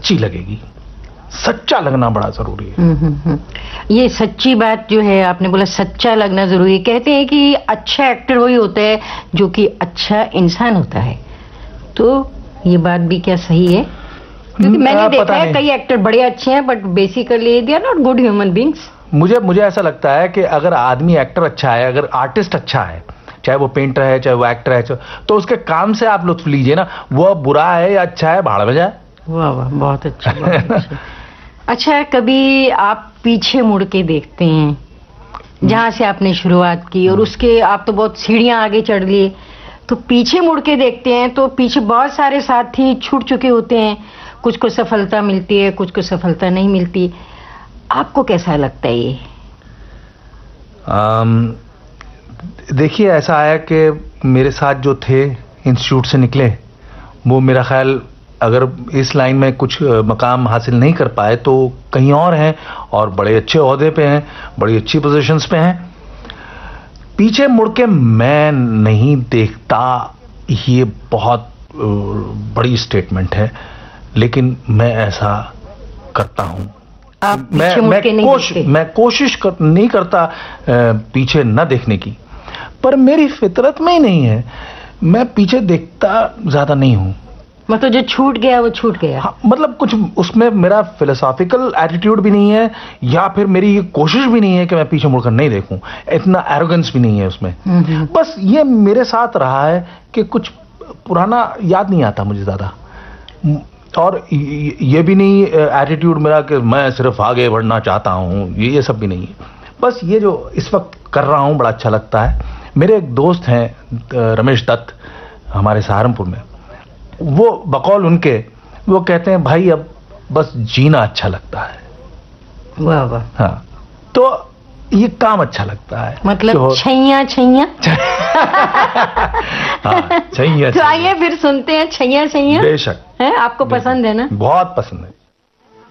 सच्ची लगेगी। सच्चा लगना बड़ा जरूरी है। ये सच्ची बात जो है, आपने बोला सच्चा लगना जरूरी है। कहते हैं कि अच्छा एक्टर वही होता है जो कि अच्छा इंसान होता है, तो ये बात भी क्या सही है? क्योंकि मैंने देखा है कई एक्टर बड़े अच्छे हैं but basically they are not good human beings. मुझे ऐसा लगता है कि अगर आदमी एक्टर अच्छा है, अगर आर्टिस्ट अच्छा है, चाहे वो पेंटर है चाहे वो एक्टर है, तो उसके काम से आप लुत्फ लीजिए ना। वो बुरा है या अच्छा है, भाड़ में जाए। वाह वाह, बहुत अच्छा, बहुत अच्छा। अच्छा, कभी आप पीछे मुड़ के देखते हैं जहां से आपने शुरुआत की और उसके आप तो बहुत सीढ़ियां आगे चढ़ लिए, तो पीछे मुड़ के देखते हैं तो पीछे बहुत सारे साथी छूट चुके होते हैं, कुछ को सफलता मिलती है, कुछ को सफलता नहीं मिलती। आपको कैसा लगता है ये? देखिए, ऐसा है कि मेरे साथ जो थे इंस्टीट्यूट से निकले, वो मेरा ख्याल अगर इस लाइन में कुछ मकाम हासिल नहीं कर पाए तो कहीं और हैं और बड़े अच्छे ओहदे पे हैं, बड़ी अच्छी पोजीशंस पे हैं। पीछे मुड़ के मैं नहीं देखता, ये बहुत बड़ी स्टेटमेंट है, लेकिन मैं ऐसा करता हूं। मैं कोशिश नहीं करता पीछे न देखने की, पर मेरी फितरत में ही नहीं है। मैं पीछे देखता ज्यादा नहीं हूं। मतलब जो छूट गया वो छूट गया। हाँ, मतलब कुछ उसमें मेरा फिलोसॉफिकल एटीट्यूड भी नहीं है, या फिर मेरी ये कोशिश भी नहीं है कि मैं पीछे मुड़कर नहीं देखूं। इतना एरोगेंस भी नहीं है उसमें। बस ये मेरे साथ रहा है कि कुछ पुराना याद नहीं आता मुझे ज्यादा, और ये भी नहीं एटीट्यूड मेरा कि मैं सिर्फ आगे बढ़ना चाहता हूं, ये सब भी नहीं है। बस ये जो इस वक्त कर रहा हूं बड़ा अच्छा लगता है। मेरे एक दोस्त हैं रमेश दत्त, हमारे सहारनपुर में, वो बकौल उनके वो कहते हैं भाई अब बस जीना अच्छा लगता है। वाह वाह। हाँ, तो ये काम अच्छा लगता है, मतलब छैया छैया। हाँ, छैया। तो आइए फिर सुनते हैं छैया छैया। बेशक। है आपको पसंद है ना? बहुत पसंद है।